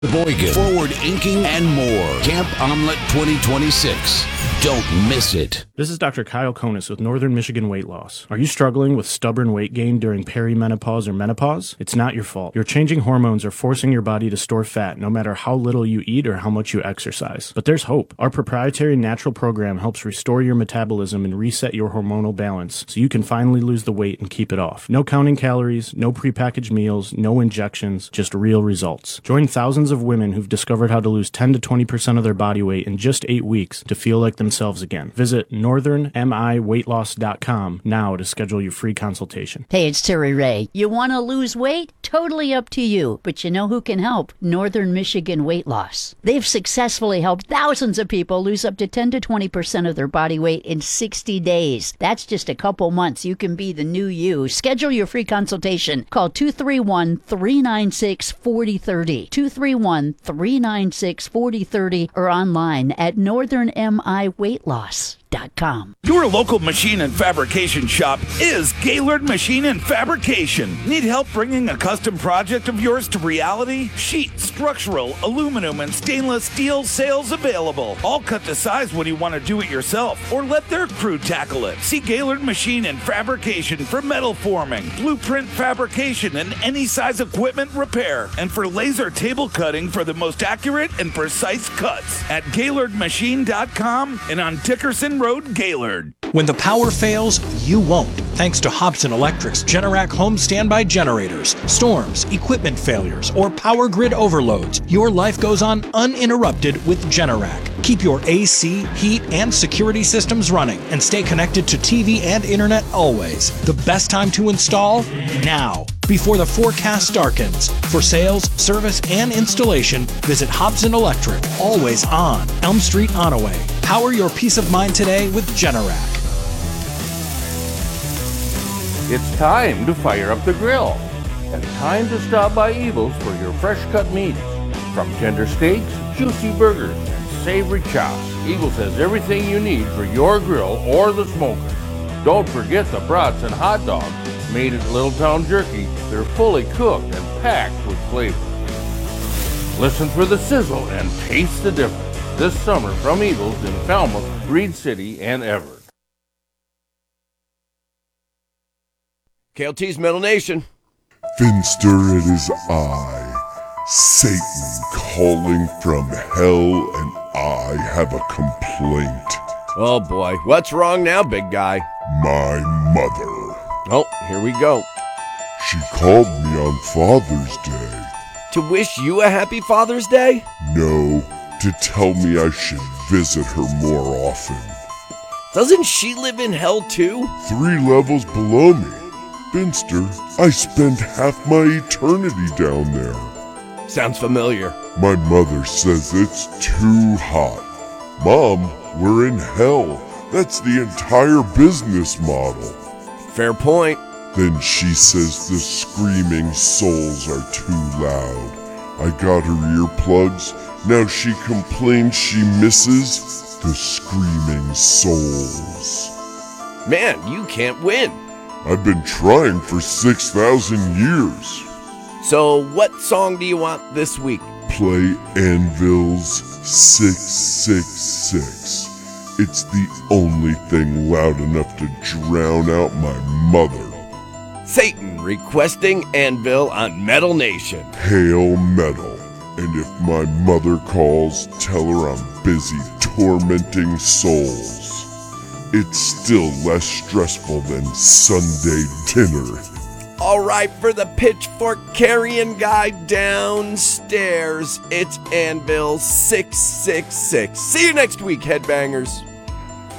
Boygan, Forward Inking, and more. Camp Omelet 2026. Don't miss it. This is Dr. Kyle Konis with Northern Michigan Weight Loss. Are you struggling with stubborn weight gain during perimenopause or menopause? It's not your fault. Your changing hormones are forcing your body to store fat no matter how little you eat or how much you exercise. But there's hope. Our proprietary natural program helps restore your metabolism and reset your hormonal balance so you can finally lose the weight and keep it off. No counting calories, no prepackaged meals, no injections, just real results. Join thousands of women who've discovered how to lose 10 to 20% of their body weight in just 8 weeks to feel like themselves again. Visit northernmiweightloss.com now to schedule your free consultation. Hey, it's Terry Ray. You want to lose weight? Totally up to you. But you know who can help? Northern Michigan Weight Loss. They've successfully helped thousands of people lose up to 10 to 20% of their body weight in 60 days. That's just a couple months. You can be the new you. Schedule your free consultation. Call 231-396-4030. 231-396-4030 or online at northernmiweightloss.com. Your local machine and fabrication shop is Gaylord Machine and Fabrication. Need help bringing a custom project of yours to reality? Sheet, structural, aluminum, and stainless steel sales available. All cut to size when you want to do it yourself or let their crew tackle it. See Gaylord Machine and Fabrication for metal forming, blueprint fabrication, and any size equipment repair, and for laser table cutting for the most accurate and precise cuts at GaylordMachine.com and on Dickerson Road, Gaylord. When the power fails, you won't. Thanks to Hobson Electric's Generac home standby generators, storms, equipment failures, or power grid overloads, your life goes on uninterrupted with Generac. Keep your AC, heat, and security systems running and stay connected to TV and internet always. The best time to install? Now, before the forecast darkens. For sales, service, and installation, visit Hobson Electric, always on Elm Street, Onaway. Power your peace of mind today with Generac. It's time to fire up the grill and time to stop by Eagles for your fresh cut meats. From tender steaks, juicy burgers, and savory chops, Eagles has everything you need for your grill or the smoker. Don't forget the brats and hot dogs made at Little Town Jerky. They're fully cooked and packed with flavor. Listen for the sizzle and taste the difference this summer from Eagles in Falmouth, Reed City, and Everett. KLT's Metal Nation. Finster, it is I, Satan, calling from hell, and I have a complaint. Oh boy, what's wrong now, big guy? My mother. Oh, here we go. She called me on Father's Day. To wish you a happy Father's Day? No, to tell me I should visit her more often. Doesn't she live in hell too? 3 levels below me. Finster, I spend half my eternity down there. Sounds familiar. My mother says it's too hot. Mom, we're in hell. That's the entire business model. Fair point. Then she says the screaming souls are too loud. I got her earplugs. Now she complains she misses the screaming souls. Man, you can't win. I've been trying for 6,000 years. So what song do you want this week? Play Anvil's 666. It's the only thing loud enough to drown out my mother. Satan requesting Anvil on Metal Nation. Hail Metal. And if my mother calls, tell her I'm busy tormenting souls. It's still less stressful than Sunday dinner. All right, for the pitchfork carrying guy downstairs, it's Anvil 666. See you next week, headbangers.